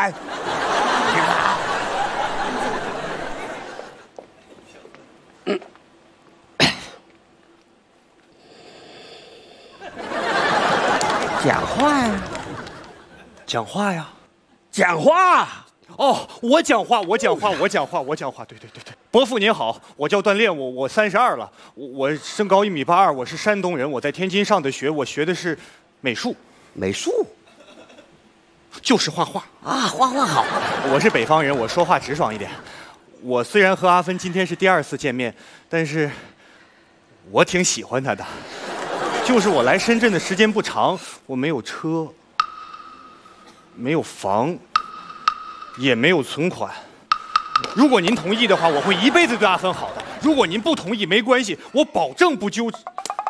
来。讲话呀！ 讲话呀！ 讲话！ 哦，我讲话。对。伯父您好，我叫段炼，我32了，我身高1.82米，我是山东人，我在天津上的学，我学的是美术。 美术？ 就是画画啊，画画好。 我是北方人，我说话直爽一点。我虽然和阿芬今天是第2次见面，但是我挺喜欢她的。就是我来深圳的时间不长，我没有车，没有房，也没有存款。如果您同意的话，我会一辈子对阿芬好的。如果您不同意，没关系，我保证不纠。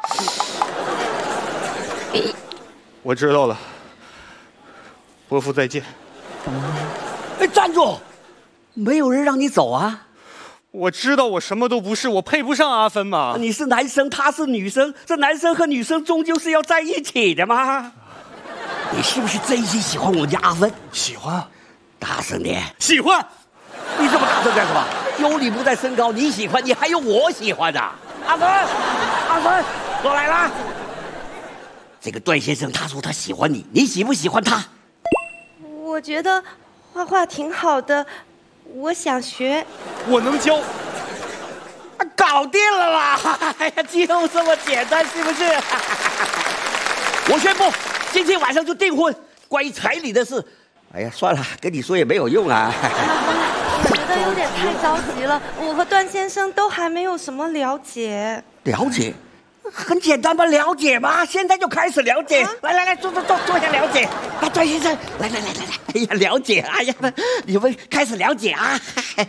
我知道了，伯父再见。 哎，站住！没有人让你走啊！ 我知道我什么都不是，我配不上阿芬嘛。 你是男生，她是女生，这男生和女生终究是要在一起的嘛。你是不是真心喜欢我们家阿芬？ 喜欢。 大声点。 喜欢。 你这么大声干什么？有你不在身高，你喜欢，你还有我喜欢的。阿芬，阿芬，我来啦。这个段先生他说他喜欢你，你喜不喜欢他？ 我觉得画画挺好的，我想学。 我能教。 搞定了啦！哎呀，就这么简单，是不是？我宣布，今天晚上就订婚。关于彩礼的事，哎呀，算了，跟你说也没有用啊。 我觉得有点太着急了，我和段先生都还没有什么了解。 了解？很简单吧，了解吧，现在就开始了解。啊、来，坐下了解。啊，段先生，来，哎呀，了解，哎呀，你们开始了解啊，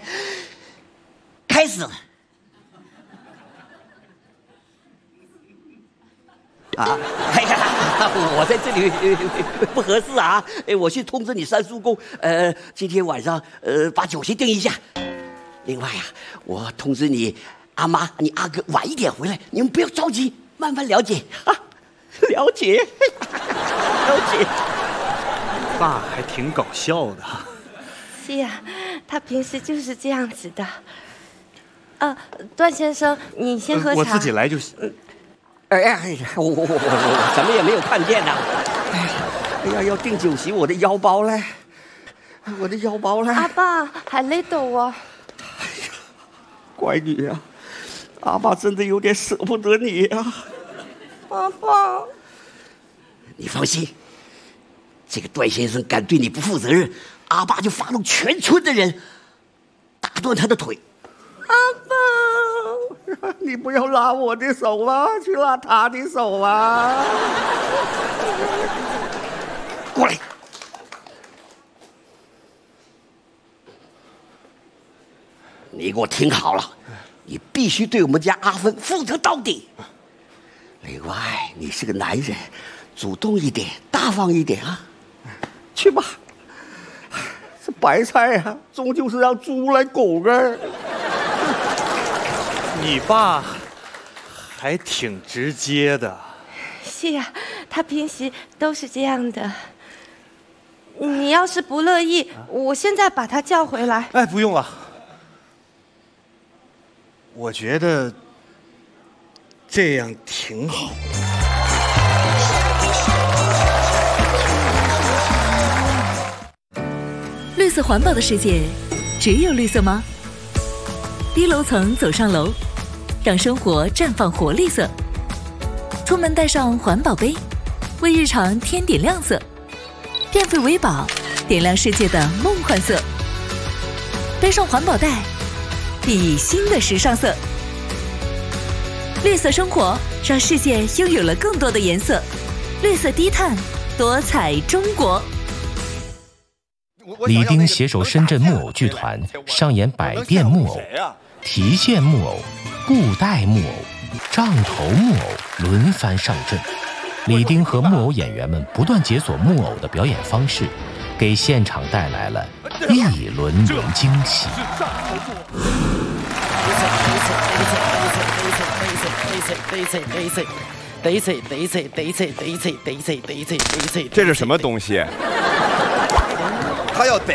开始。啊，哎呀，我在这里不合适啊，我去通知你三叔公，今天晚上把酒席定一下。另外啊，我通知你阿妈、你阿哥晚一点回来，你们不要着急，慢慢了解啊，了解。 爸还挺搞笑的。 是呀，他平时就是这样子的。段先生，你先喝茶。 我自己来就行。 哎呀，我什么也没有看见呐！哎呀，要订酒席，我的腰包嘞，阿爸还累到啊！ 哎呀，乖女啊，阿爸真的有点舍不得你啊！ 阿爸， 你放心，这个段先生敢对你不负责任，阿爸就发动全村的人打断他的腿。 阿爸。 你不要拉我的手啊，去拉他的手啊！过来，你给我听好了，你必须对我们家阿芬负责到底。另外，你是个男人，主动一点，大方一点啊！去吧，这白菜啊，终究是让猪来拱啊！ 你爸还挺直接的。 是呀，他平时都是这样的。你要是不乐意，我现在把他叫回来。 哎，不用了。我觉得这样挺好的。 绿色环保的世界，只有绿色吗？低楼层走上楼，让生活绽放活力色。出门带上环保杯，为日常添点亮色。变废为宝，点亮世界的梦幻色。背上环保袋，熠熠新的时尚色。绿色生活，让世界拥有了更多的颜色。绿色低碳，多彩中国。 李丁携手深圳木偶剧团上演百变木偶、提线木偶、布袋木偶、杖头木偶轮番上阵。李丁和木偶演员们不断解锁木偶的表演方式，给现场带来了一轮轮惊喜。 这是什么东西？他要逮